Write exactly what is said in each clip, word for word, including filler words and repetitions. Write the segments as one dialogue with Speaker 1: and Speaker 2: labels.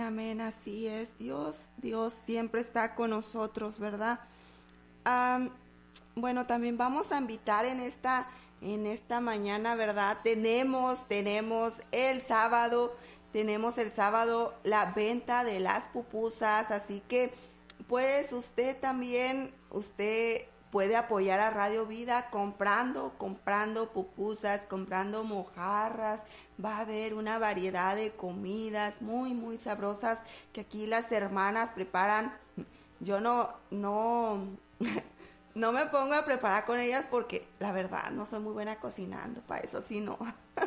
Speaker 1: amén, así es. Dios, Dios siempre está con nosotros, ¿verdad? Um, bueno, también vamos a invitar en esta, en esta mañana, ¿verdad? Tenemos, tenemos el sábado, tenemos el sábado la venta de las pupusas, así que pues usted también, usted puede apoyar a Radio Vida comprando, comprando pupusas, comprando mojarras. Va a haber una variedad de comidas muy, muy sabrosas que aquí las hermanas preparan. Yo no, no, no me pongo a preparar con ellas porque la verdad no soy muy buena cocinando, para eso sí no.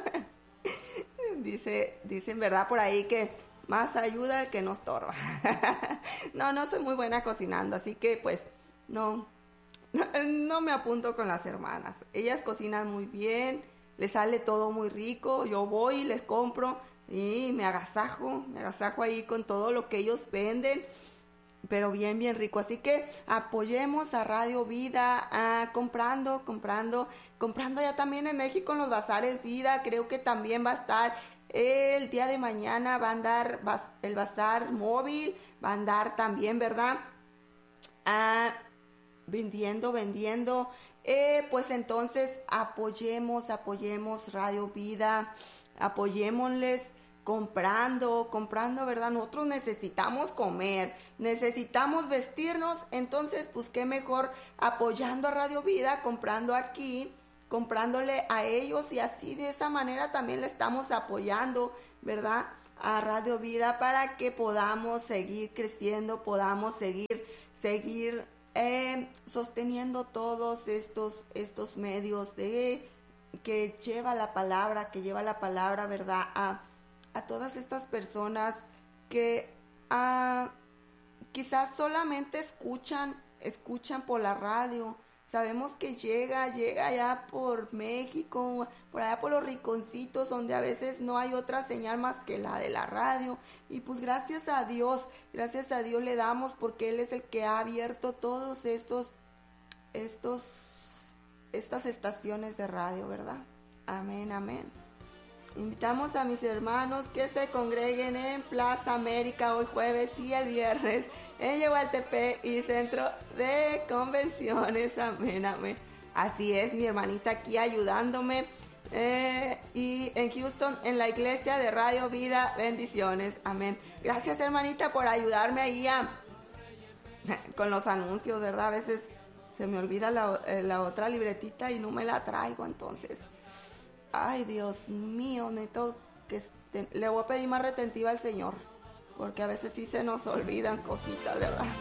Speaker 1: Dice, dicen verdad por ahí que más ayuda el que no estorba. No, no soy muy buena cocinando, así que pues no, no me apunto con las hermanas. Ellas cocinan muy bien, les sale todo muy rico. Yo voy y les compro y me agasajo, me agasajo ahí con todo lo que ellos venden, pero bien, bien rico. Así que apoyemos a Radio Vida, ah, comprando, comprando, comprando ya también en México en los bazares Vida. Creo que también va a estar el día de mañana, va a andar el bazar móvil, va a andar también, ¿verdad? Ah, vendiendo, vendiendo. Eh, pues entonces apoyemos, apoyemos Radio Vida, apoyémosles comprando, comprando, ¿verdad? Nosotros necesitamos comer, necesitamos vestirnos, entonces pues qué mejor apoyando a Radio Vida, comprando aquí, comprándole a ellos, y así de esa manera también le estamos apoyando, ¿verdad? A Radio Vida para que podamos seguir creciendo, podamos seguir, seguir eh, sosteniendo todos estos, estos medios de que lleva la palabra, que lleva la palabra, ¿verdad? A a todas estas personas que uh, quizás solamente escuchan, escuchan por la radio. Sabemos que llega, llega allá por México, por allá por los rinconcitos donde a veces no hay otra señal más que la de la radio. Y pues gracias a Dios, gracias a Dios le damos, porque Él es el que ha abierto todos estos, estos, estas estaciones de radio, ¿verdad? Amén, amén. Invitamos a mis hermanos que se congreguen en Plaza América hoy jueves y el viernes en Yehualtepec y Centro de Convenciones. Amén, amén. Así es, mi hermanita aquí ayudándome. Eh, y en Houston, en la iglesia de Radio Vida, bendiciones. Amén. Gracias, hermanita, por ayudarme ahí a, con los anuncios, ¿verdad? A veces se me olvida la, la otra libretita y no me la traigo, entonces... Ay, Dios mío, neto, que este, le voy a pedir más retentiva al Señor, porque a veces sí se nos olvidan cositas, ¿verdad?